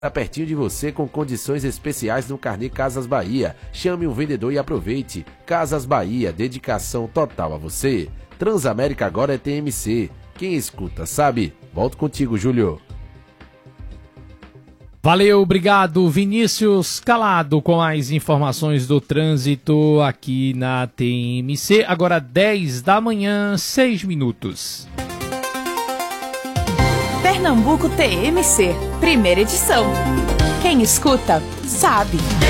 pertinho de você com condições especiais no Carnê Casas Bahia. Chame um vendedor e aproveite. Casas Bahia, dedicação total a você. Transamérica agora é TMC. Quem escuta sabe. Volto contigo, Júlio. Valeu, obrigado, Vinícius Calado, com as informações do trânsito aqui na TMC. Agora 10 da manhã, 6 minutos. Pernambuco TMC, primeira edição. Quem escuta, sabe.